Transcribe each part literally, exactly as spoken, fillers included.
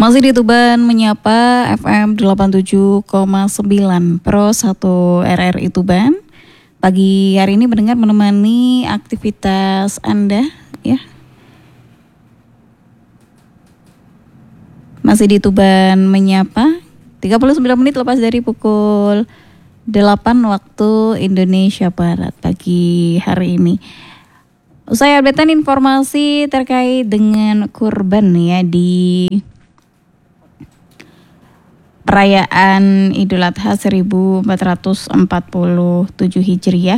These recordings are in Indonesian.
Masih di Tuban Menyapa F M delapan puluh tujuh koma sembilan Pro satu R R I Tuban. Pagi hari ini mendengar menemani aktivitas Anda ya. Masih di Tuban Menyapa, tiga puluh sembilan menit lepas dari pukul delapan waktu Indonesia Barat pagi hari ini. Usai updatean informasi terkait dengan kurban ya di perayaan Idul Adha seribu empat ratus empat puluh tujuh Hijriah.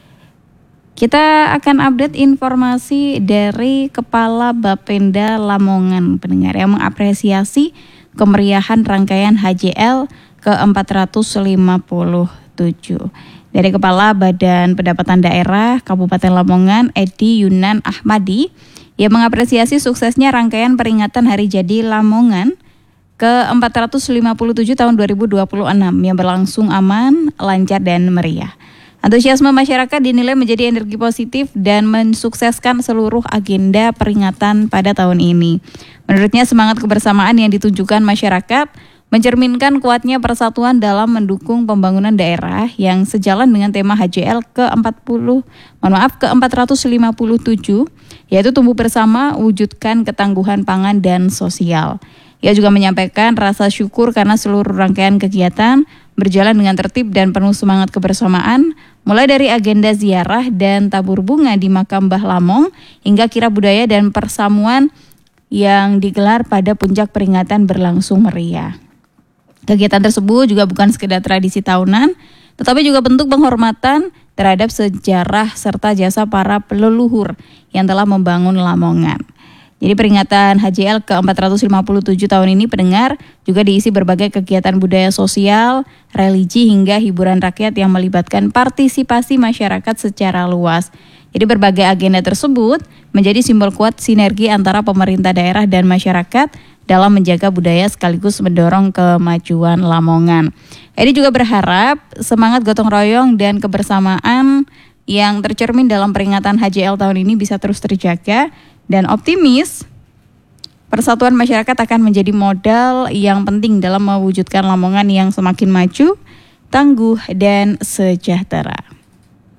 Kita akan update informasi dari Kepala Bapenda Lamongan pendengar yang mengapresiasi kemeriahan rangkaian H J L ke empat ratus lima puluh tujuh. Dari Kepala Badan Pendapatan Daerah Kabupaten Lamongan, Edi Yunan Ahmadi, yang mengapresiasi suksesnya rangkaian peringatan Hari Jadi Lamongan ke empat ratus lima puluh tujuh tahun dua ribu dua puluh enam yang berlangsung aman, lancar, dan meriah. Antusiasme masyarakat dinilai menjadi energi positif dan mensukseskan seluruh agenda peringatan pada tahun ini. Menurutnya semangat kebersamaan yang ditunjukkan masyarakat mencerminkan kuatnya persatuan dalam mendukung pembangunan daerah yang sejalan dengan tema H J L ke empat puluh, mohon maaf ke empat ratus lima puluh tujuh, yaitu tumbuh bersama, wujudkan ketangguhan pangan dan sosial. Ia juga menyampaikan rasa syukur karena seluruh rangkaian kegiatan berjalan dengan tertib dan penuh semangat kebersamaan, mulai dari agenda ziarah dan tabur bunga di makam Mbah Lamong hingga kirab budaya dan persamuan yang digelar pada puncak peringatan berlangsung meriah. Kegiatan tersebut juga bukan sekedar tradisi tahunan, tetapi juga bentuk penghormatan terhadap sejarah serta jasa para leluhur yang telah membangun Lamongan. Jadi peringatan H J L ke empat ratus lima puluh tujuh tahun ini pendengar juga diisi berbagai kegiatan budaya sosial, religi hingga hiburan rakyat yang melibatkan partisipasi masyarakat secara luas. Jadi berbagai agenda tersebut menjadi simbol kuat sinergi antara pemerintah daerah dan masyarakat dalam menjaga budaya sekaligus mendorong kemajuan Lamongan. Edi juga berharap semangat gotong royong dan kebersamaan yang tercermin dalam peringatan H J L tahun ini bisa terus terjaga dan optimis persatuan masyarakat akan menjadi modal yang penting dalam mewujudkan Lamongan yang semakin maju, tangguh, dan sejahtera.